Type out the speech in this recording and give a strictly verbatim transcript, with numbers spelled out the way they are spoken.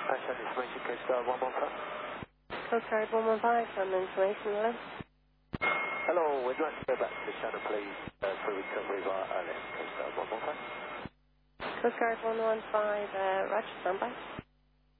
Ashland Information Coast Guard one one five. Coast Guard one one five, on information list. Hello, we'd like to go back to the channel, please, uh, for recovery via L S Coast Guard one one five. Coast Guard one one five, uh, Roger, stand by.